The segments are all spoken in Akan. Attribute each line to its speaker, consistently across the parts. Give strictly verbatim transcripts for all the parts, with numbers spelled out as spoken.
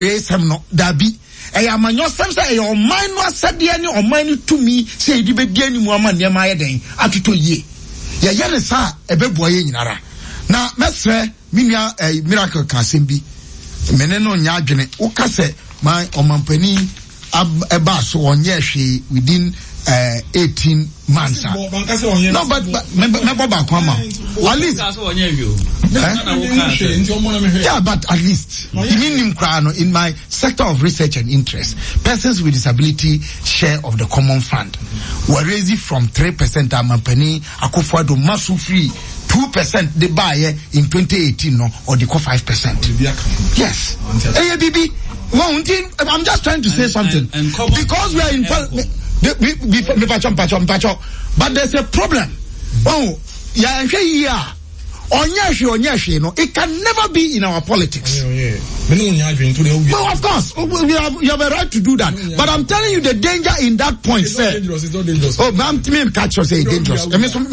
Speaker 1: Esem no dabi. Eya manyo sem say eya oman no asade ne oman no tumi say edi be di animu ama ne ma ye den atoto yie. Ye ye ne sa ebeboa ye nyinara. Na mesre minia miracle kasem bi. Mene no nya adwene wo ka se my omampani eba so onye hwe within uh, eighteen months. No, but me me back one at least. Yeah, but at least in my sector of research and interest, persons with disability share of the common fund were raised from three percent. Amampani Akufo-Addo masu free two percent they buy in twenty eighteen no or they call five percent. Yes. Hey, baby. I'm just trying to say and, something and, and because we are in but there's a problem. Oh, yeah, yeah. No, it can never be in our politics. Well, of course, we have, you have a right to do that. But I'm telling you the danger in that point, it's sir. Dangerous, it's not dangerous. Oh, I'm telling catch you say dangerous.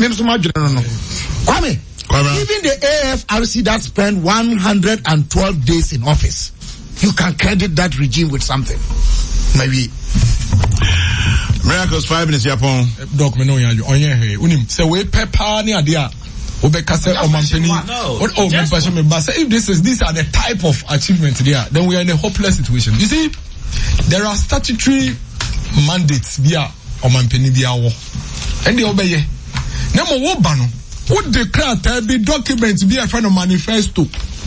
Speaker 1: Kwame, even the A F R C that spent one hundred twelve days in office, you can credit that regime with something. Maybe.
Speaker 2: Miracles five minutes, Japan.
Speaker 3: Doc, me know you. Onye he. Unim. Say we pepper ni adia. Obekase omampeni. Oh, me passion me. But if this is these are the type of achievements there, then we are in a hopeless situation. You see, there are statutory mandates via omampeni via war, and the obeye. Nemo wo bano. Would declare there be documents via friend of manifesto.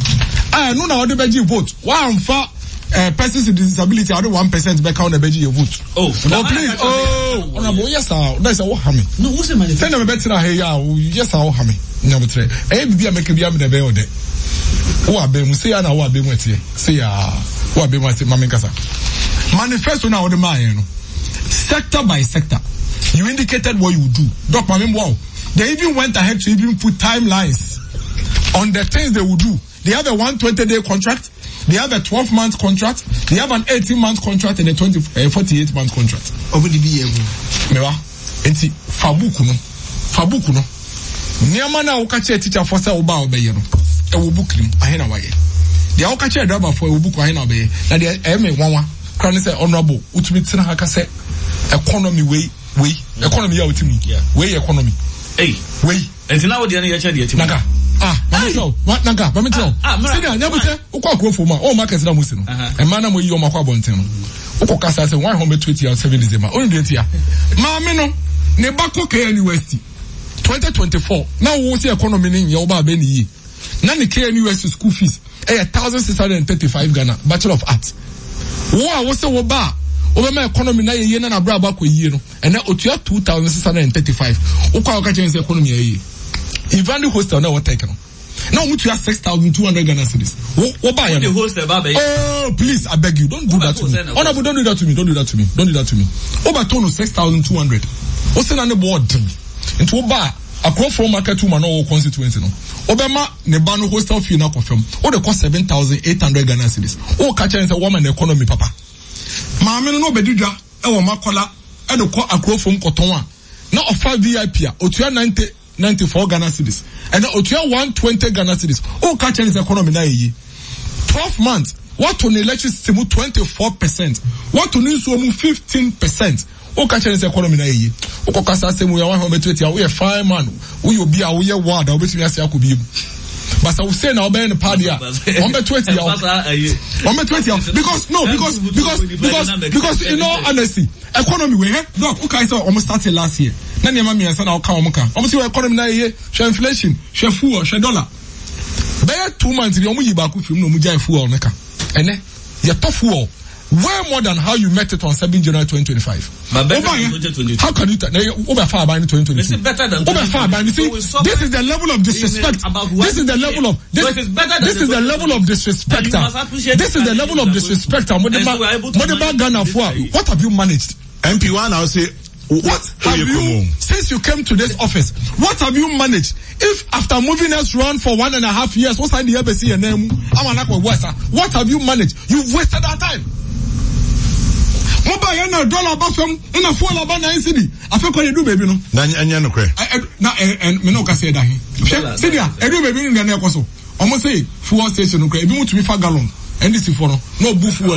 Speaker 3: Ah, no, now the beji vote. One for. Uh, persons with disability, I do one percent back on the budget your vote. Oh, no, please. Oh, honorable, yes, sir. That's a wahami. No, what's the money? Send them a better here. Yes, I'll hammy. Number three. Eh, be a make a be a bell de. Who are being say, and I will be with you. Say, ah, who are being with Mamikasa. Manifesto now the man, sector by sector. You indicated what you do. Doc Mamim, wow. They even went ahead to even put timelines on the things they would do. They have a one hundred twenty day contract. They have a twelve month contract. They have an eighteen month contract and a twenty, uh, forty-eight month contract. Over the B M. Mewa. Enti, fabuku no. Fabuku no. Niyama na ukache teacher for say oba obeye no. E wo book nim ahena waye. Dia ukache driver for e wo book ahena obeye. Na dia e me wanwa. Kran say honorable. Utumi tina haka say economy way way. Economy ya utimi. Way economy. Hey, way. Enti na wo dia na ya che dia timi. Naga. Ah, Mamito, what Naga, Mamito. Ah, Sina, never say, Uko Grofuma, oh, Marcus Ramusino, and Manamo Yoma Quabontin. Uko Casa, one hundred twenty or seven December, only the year. Mamino, Nebako K N U S T, twenty twenty-four. Now, what's the economy in Yoba Beni? Nani K N U S T school fees, a thousand six hundred thirty-five Ghana, Bachelor of Arts. Wow, what's the Woba? Over my economy, na yen and a brabako year, and now Utia two thousand six hundred thirty-five. Uka Okajan's economy. Even the hostel now taken. Now we have six thousand two hundred Ghana cedis. What buy the hostel, Baba? Oh, please, I beg you, don't do that to me. Oh no, don't do that to me. Don't do that to me. Don't do that to me. Over tono six thousand two hundred. What's the on the board? Into Oba, a crop from market to Mano constituency. No, Obama Nebano hostel fee now confirm. Oh, they cost seven thousand eight hundred Ghana cedis. Oh, catch and say woman economy, Papa. Mamma no bedija. Oh, Makola. I don't call a crop from Cotonwa. Now of five V I P. Oh, two ninety. ninety-four Ghana cedis. And now Otua one hundred twenty Ghana cedis. Oh, catch his economy na ye. twelve months. What on electricity mu twenty-four percent. What on news mu fifteen percent. Oh, catch his economy na ye. Oh, kasa se mu ya one hundred twenty. We a fine man. We you be a we a ward. I bet me say akubi. But I will say now be in the party. one hundred twenty. one hundred twenty. Because no, because because because because in all honesty, economy we eh. Look, okay, so almost started last year. Nani ya mami yasa na waka wamuka. Almost your economy na ye. Share inflation, share fuel, share dollar. Be two months the omu yibaku film no muja fuel neka. Ene, ya top fuel. Way more than how you met it on seventh January twenty twenty-five. But better than twenty twenty-two. How can you tell? Over far by twenty twenty-two. This is better than over far by you see. This is the level of disrespect. This is the level of this is better than this is the level of disrespect. This is the level of disrespect. What Ghana for? What have you managed?
Speaker 2: M P one, I'll say.
Speaker 3: What have you, since you came to this office, what have you managed? If after moving us around for one and a half years, what's the embassy and name? What have you managed? You've wasted our time. Mobile and a dollar bathroom in a full about nine city. I feel what you do, baby. No,
Speaker 2: Nanya no cray.
Speaker 3: Now, and Minoka said that. Syria, I do baby in the Necoso. Almost say, fuel station, okay, if you want to be far gallon, and this is for no boof.